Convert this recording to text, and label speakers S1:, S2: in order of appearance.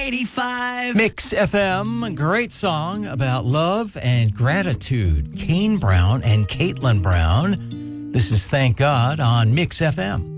S1: 85.
S2: Mix FM, great song about love and gratitude. Kane Brown and Caitlin Brown. This is Thank God on Mix FM.